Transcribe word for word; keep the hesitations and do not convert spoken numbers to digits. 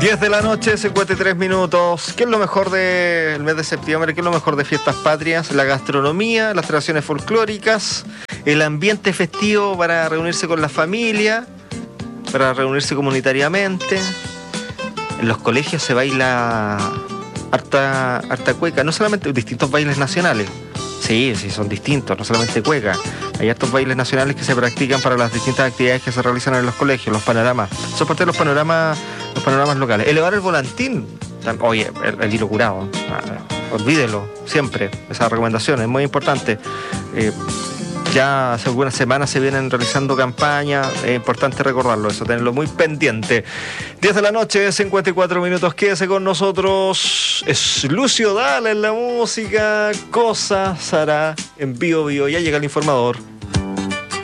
diez de la noche, cincuenta y tres minutos. ¿Qué es lo mejor del mes de septiembre? ¿Qué es lo mejor de Fiestas Patrias? La gastronomía, las tradiciones folclóricas, el ambiente festivo para reunirse con la familia, para reunirse comunitariamente. En los colegios se baila harta, harta cueca, no solamente distintos bailes nacionales. Sí, sí, son distintos, no solamente cueca. Hay hartos bailes nacionales que se practican para las distintas actividades que se realizan en los colegios, los panoramas. Son parte de los panoramas, los panoramas locales. Elevar el volantín. Oye, el, el hilo curado. Ah, olvídelo, siempre. Esa recomendación es muy importante. Eh, ya hace algunas semanas se vienen realizando campañas. Es importante recordarlo, eso, tenerlo muy pendiente. diez de la noche, cincuenta y cuatro minutos. Quédese con nosotros. Es Lucio Dalla en la música. Cosas hará en Bio Bio. Ya llega el informador.